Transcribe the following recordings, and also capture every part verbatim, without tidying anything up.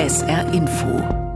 S R Info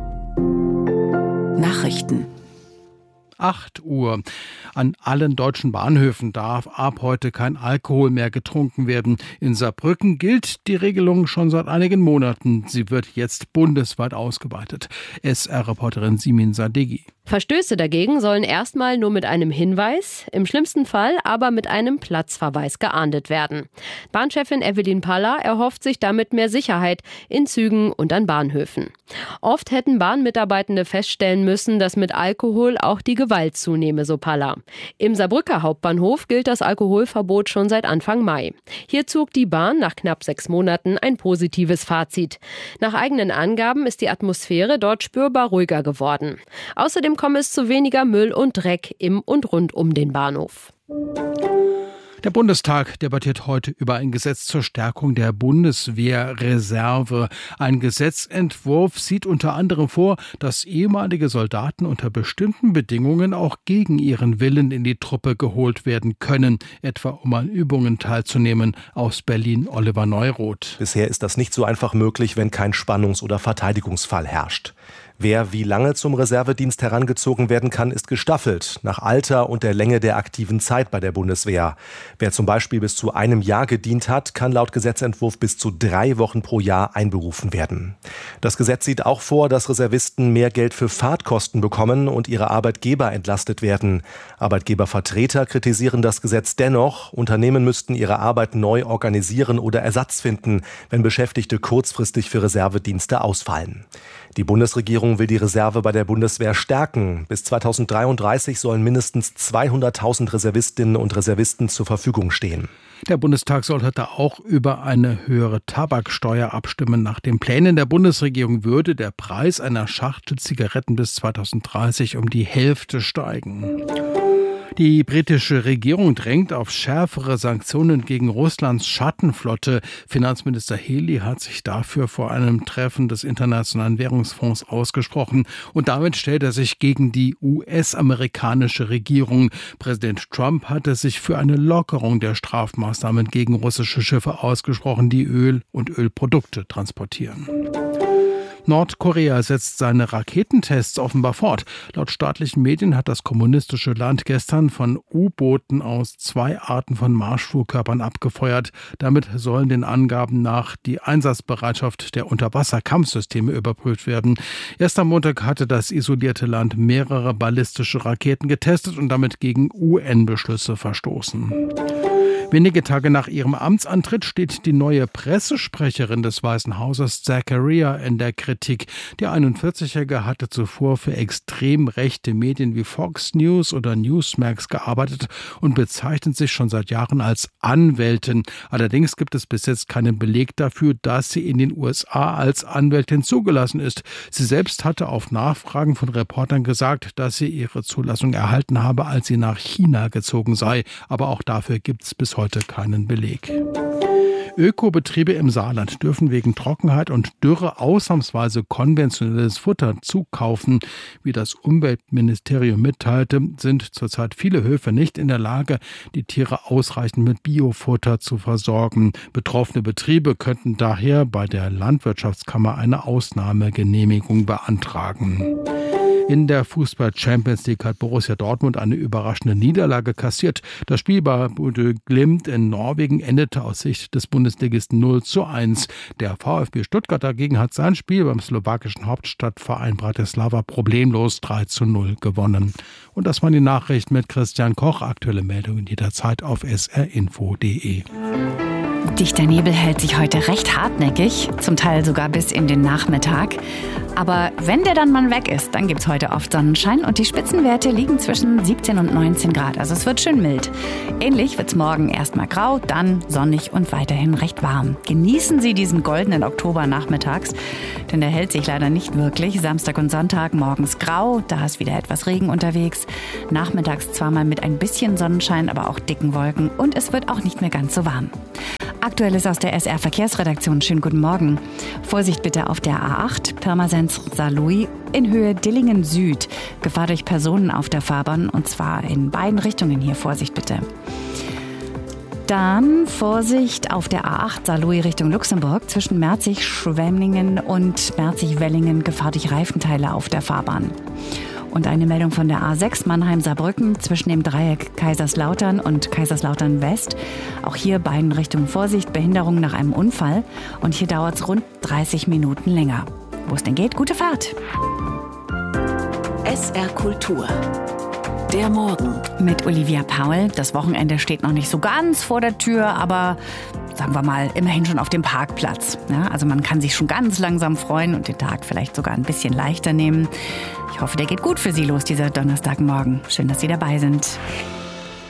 Nachrichten. acht Uhr. An allen deutschen Bahnhöfen darf ab heute kein Alkohol mehr getrunken werden. In Saarbrücken gilt die Regelung schon seit einigen Monaten. Sie wird jetzt bundesweit ausgeweitet. S R-Reporterin Simin Sadeghi. Verstöße dagegen sollen erstmal nur mit einem Hinweis, im schlimmsten Fall aber mit einem Platzverweis geahndet werden. Bahnchefin Evelyn Paller erhofft sich damit mehr Sicherheit in Zügen und an Bahnhöfen. Oft hätten Bahnmitarbeitende feststellen müssen, dass mit Alkohol auch die Gewalt zunehme, so Paller. Im Saarbrücker Hauptbahnhof gilt das Alkoholverbot schon seit Anfang Mai. Hier zog die Bahn nach knapp sechs Monaten ein positives Fazit. Nach eigenen Angaben ist die Atmosphäre dort spürbar ruhiger geworden. Außerdem komme es zu weniger Müll und Dreck im und rund um den Bahnhof. Der Bundestag debattiert heute über ein Gesetz zur Stärkung der Bundeswehrreserve. Ein Gesetzentwurf sieht unter anderem vor, dass ehemalige Soldaten unter bestimmten Bedingungen auch gegen ihren Willen in die Truppe geholt werden können, etwa um an Übungen teilzunehmen. Aus Berlin Oliver Neuroth. Bisher ist das nicht so einfach möglich, wenn kein Spannungs- oder Verteidigungsfall herrscht. Wer wie lange zum Reservedienst herangezogen werden kann, ist gestaffelt, nach Alter und der Länge der aktiven Zeit bei der Bundeswehr. Wer zum Beispiel bis zu einem Jahr gedient hat, kann laut Gesetzentwurf bis zu drei Wochen pro Jahr einberufen werden. Das Gesetz sieht auch vor, dass Reservisten mehr Geld für Fahrtkosten bekommen und ihre Arbeitgeber entlastet werden. Arbeitgebervertreter kritisieren das Gesetz dennoch. Unternehmen müssten ihre Arbeit neu organisieren oder Ersatz finden, wenn Beschäftigte kurzfristig für Reservedienste ausfallen. Die Bundesregierung will die Reserve bei der Bundeswehr stärken. Bis zweitausenddreiunddreißig sollen mindestens zweihunderttausend Reservistinnen und Reservisten zur Verfügung stehen. Der Bundestag soll heute auch über eine höhere Tabaksteuer abstimmen. Nach den Plänen der Bundesregierung würde der Preis einer Schachtel Zigaretten bis zweitausenddreißig um die Hälfte steigen. Die britische Regierung drängt auf schärfere Sanktionen gegen Russlands Schattenflotte. Finanzminister Healey hat sich dafür vor einem Treffen des Internationalen Währungsfonds ausgesprochen. Und damit stellt er sich gegen die U S-amerikanische Regierung. Präsident Trump hatte sich für eine Lockerung der Strafmaßnahmen gegen russische Schiffe ausgesprochen, die Öl und Ölprodukte transportieren. Nordkorea setzt seine Raketentests offenbar fort. Laut staatlichen Medien hat das kommunistische Land gestern von U-Booten aus zwei Arten von Marschflugkörpern abgefeuert. Damit sollen den Angaben nach die Einsatzbereitschaft der Unterwasserkampfsysteme überprüft werden. Erst am Montag hatte das isolierte Land mehrere ballistische Raketen getestet und damit gegen U N-Beschlüsse verstoßen. Wenige Tage nach ihrem Amtsantritt steht die neue Pressesprecherin des Weißen Hauses, Zachariah, in der Kritik. Die einundvierzigjährige hatte zuvor für extrem rechte Medien wie Fox News oder Newsmax gearbeitet und bezeichnet sich schon seit Jahren als Anwältin. Allerdings gibt es bis jetzt keinen Beleg dafür, dass sie in den U S A als Anwältin zugelassen ist. Sie selbst hatte auf Nachfragen von Reportern gesagt, dass sie ihre Zulassung erhalten habe, als sie nach China gezogen sei. Aber auch dafür gibt es bis heute keinen Beleg. Ökobetriebe im Saarland dürfen wegen Trockenheit und Dürre ausnahmsweise konventionelles Futter zukaufen. Wie das Umweltministerium mitteilte, sind zurzeit viele Höfe nicht in der Lage, die Tiere ausreichend mit Biofutter zu versorgen. Betroffene Betriebe könnten daher bei der Landwirtschaftskammer eine Ausnahmegenehmigung beantragen. In der Fußball-Champions League hat Borussia Dortmund eine überraschende Niederlage kassiert. Das Spiel bei Bodø Glimt in Norwegen endete aus Sicht des Bundesligisten null zu eins. Der VfB Stuttgart dagegen hat sein Spiel beim slowakischen Hauptstadtverein Bratislava problemlos drei zu null gewonnen. Und das waren die Nachrichten mit Christian Koch. Aktuelle Meldungen jederzeit auf s r info punkt d e. Dichter Nebel hält sich heute recht hartnäckig, zum Teil sogar bis in den Nachmittag. Aber wenn der dann mal weg ist, dann gibt's heute oft Sonnenschein und die Spitzenwerte liegen zwischen siebzehn und neunzehn Grad. Also es wird schön mild. Ähnlich wird's morgen erstmal grau, dann sonnig und weiterhin recht warm. Genießen Sie diesen goldenen Oktober nachmittags, denn der hält sich leider nicht wirklich. Samstag und Sonntag morgens grau, da ist wieder etwas Regen unterwegs. Nachmittags zwar mal mit ein bisschen Sonnenschein, aber auch dicken Wolken und es wird auch nicht mehr ganz so warm. Aktuelles aus der S R-Verkehrsredaktion. Schönen guten Morgen. Vorsicht bitte auf der A acht, Pirmasens-Saarlouis in Höhe Dillingen Süd. Gefahr durch Personen auf der Fahrbahn und zwar in beiden Richtungen hier. Vorsicht bitte. Dann Vorsicht auf der A acht Saarlouis Richtung Luxemburg zwischen Merzig-Schwenningen und Merzig-Wellingen, Gefahr durch Reifenteile auf der Fahrbahn. Und eine Meldung von der A sechs Mannheim-Saarbrücken zwischen dem Dreieck Kaiserslautern und Kaiserslautern West. Auch hier beiden Richtungen Vorsicht, Behinderung nach einem Unfall. Und hier dauert es rund dreißig Minuten länger. Wo es denn geht, gute Fahrt. S R Kultur. Der Morgen. Mit Olivia Paul. Das Wochenende steht noch nicht so ganz vor der Tür, aber sagen wir mal, immerhin schon auf dem Parkplatz. Ja, also man kann sich schon ganz langsam freuen und den Tag vielleicht sogar ein bisschen leichter nehmen. Ich hoffe, der geht gut für Sie los, dieser Donnerstagmorgen. Schön, dass Sie dabei sind.